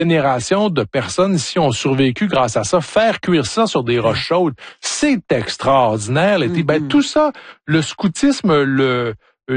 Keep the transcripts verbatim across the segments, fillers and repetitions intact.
générations de personnes ici ont survécu grâce à ça. Faire cuire ça sur des roches chaudes, c'est extraordinaire. Mm-hmm. Ben, tout ça, le scoutisme, le...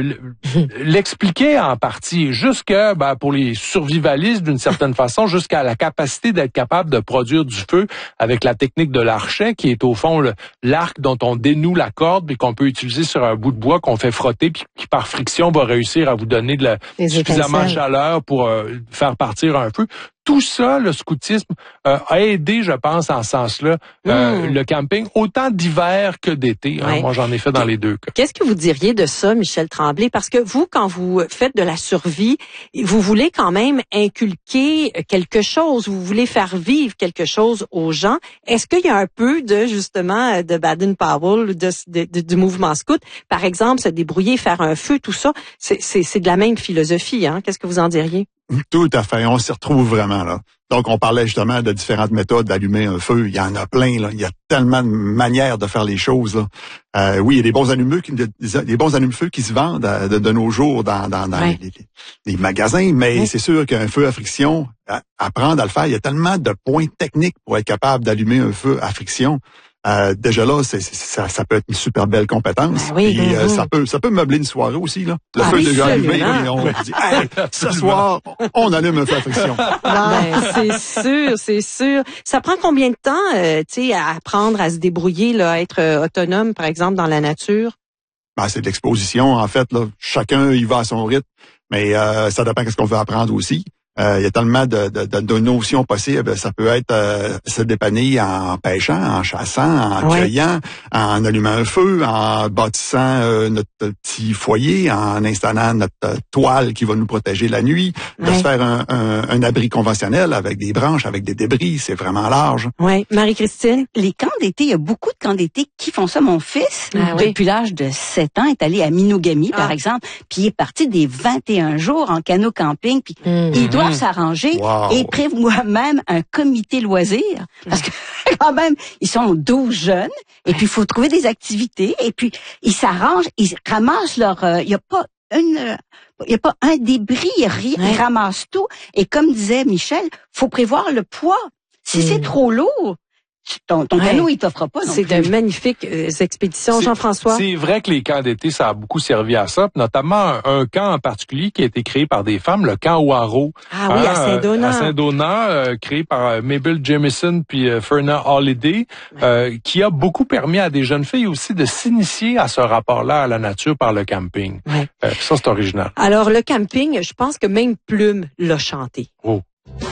l'expliquer en partie, jusque ben, pour les survivalistes d'une certaine façon, jusqu'à la capacité d'être capable de produire du feu avec la technique de l'archet, qui est au fond le, l'arc dont on dénoue la corde puis qu'on peut utiliser sur un bout de bois qu'on fait frotter puis qui par friction va réussir à vous donner de la, suffisamment de chaleur pour euh, faire partir un feu. Tout ça, le scoutisme, euh, a aidé, je pense, en ce sens-là, euh, mmh. le camping, autant d'hiver que d'été. Hein. Ouais. Moi, j'en ai fait dans les deux cas. Qu'est-ce que vous diriez de ça, Michel Tremblay? Parce que vous, quand vous faites de la survie, vous voulez quand même inculquer quelque chose, vous voulez faire vivre quelque chose aux gens. Est-ce qu'il y a un peu de, justement, de Baden-Powell, de, de, de, du mouvement scout? Par exemple, se débrouiller, faire un feu, tout ça, c'est, c'est, c'est de la même philosophie. Hein? Qu'est-ce que vous en diriez? Tout à fait. On s'y retrouve vraiment, là. Donc, on parlait justement de différentes méthodes d'allumer un feu. Il y en a plein, là. Il y a tellement de manières de faire les choses, là. Euh, oui, il y a des bons allumeux, qui, des, des bons allume-feu qui se vendent à, de, de nos jours dans, dans, dans ouais. les, les, les magasins, mais ouais. c'est sûr qu'un feu à friction, à, apprendre à le faire, il y a tellement de points techniques pour être capable d'allumer un feu à friction. Euh, déjà là, c'est, c'est, ça, ça peut être une super belle compétence. Ben oui, et ben euh, oui. ça peut, ça peut meubler une soirée aussi là. Le ah, feu est déjà allumé et on dit, hey, ce soir, on allume un feu à friction. Ben, c'est sûr, c'est sûr. Ça prend combien de temps, euh, tu sais, à apprendre à se débrouiller, là, à être euh, autonome, par exemple, dans la nature? Ben, c'est de l'exposition en fait. Là, chacun y va à son rythme, mais euh, ça dépend de ce qu'on veut apprendre aussi. Euh, il y a tellement de, de, de, de notions possibles. Ça peut être euh, se dépanner en pêchant, en chassant, en ouais. cueillant, en allumant un feu, en bâtissant euh, notre petit foyer, en installant notre euh, toile qui va nous protéger la nuit, ouais. de se faire un, un, un abri conventionnel avec des branches, avec des débris. C'est vraiment large. Oui, Marie-Christine? Les camps d'été, il y a beaucoup de camps d'été qui font ça. Mon fils, ah, depuis oui. l'âge de sept ans, est allé à Minogami, ah. par exemple, puis il est parti des vingt et un jours en canot camping, puis mmh. il doit s'arranger wow. et prévoit même un comité loisir parce que quand même ils sont douze jeunes et puis il faut trouver des activités et puis ils s'arrangent, ils ramassent leur il euh, y a pas une il y a pas un débris, ils ouais. ramassent tout et comme disait Michel, faut prévoir le poids. Si mmh. c'est trop lourd, ton, ton ouais. canot, il t'offre pas. C'est de magnifiques euh, expéditions, c'est, Jean-François. C'est vrai que les camps d'été, ça a beaucoup servi à ça, notamment un, un camp en particulier qui a été créé par des femmes, le camp Ouaro. Ah oui, hein, à Saint-Donat. À Saint-Donat, euh, créé par euh, Mabel Jamison puis euh, Ferna Holiday, euh, qui a beaucoup permis à des jeunes filles aussi de s'initier à ce rapport-là à la nature par le camping. Ouais. Euh, ça, c'est original. Alors, le camping, je pense que même Plume l'a chanté. Oh.